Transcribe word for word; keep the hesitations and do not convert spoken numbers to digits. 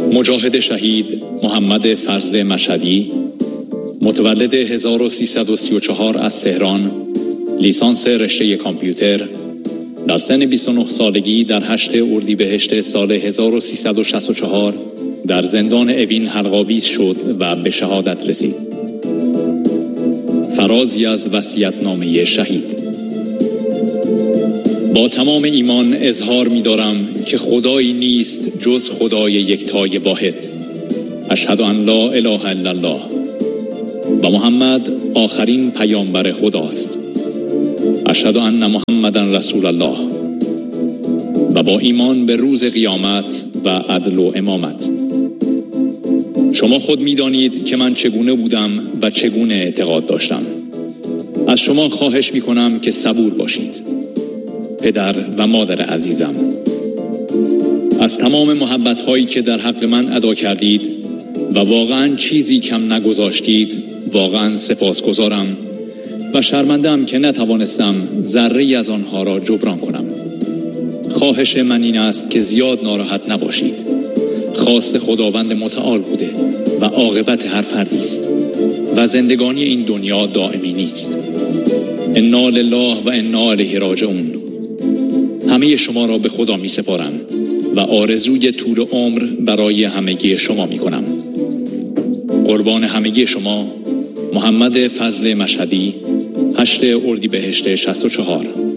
مجاهد شهید محمد فضل مشهدی، متولد هزار و سیصد و سی و چهار از تهران، لیسانس رشته کامپیوتر، در سن بیست و نه سالگی در هشت اردیبهشت سال هزار و سیصد و شصت و چهار در زندان اوین حلق‌آویز شد و به شهادت رسید. فرازی از وصیت‌نامه شهید. با تمام ایمان اظهار می دارم که خدایی نیست جز خدای یکتای واحد. اشهد ان لا اله الا الله و محمد آخرین پیامبر خداست. اشهد ان محمدن رسول الله. و با ایمان به روز قیامت و عدل و امامت. شما خود می دانید که من چگونه بودم و چگونه اعتقاد داشتم. از شما خواهش می کنم که صبور باشید. پدر و مادر عزیزم، از تمام محبت هایی که در حق من ادا کردید و واقعا چیزی کم نگذاشتید واقعا سپاسگزارم و شرمنده‌ام که نتوانستم ذره‌ای از آنها را جبران کنم. خواهش من این است که زیاد ناراحت نباشید. خواست خداوند متعال بوده و عاقبت هر فردی است و زندگانی این دنیا دائمی نیست. انا لله و انا الیه راجعون. همه شما را به خدا می سپارم و آرزوی طول عمر برای همگی شما می کنم. قربان همگی شما، محمد فضل مشهدی، هشت اردیبهشت شصت و چهار.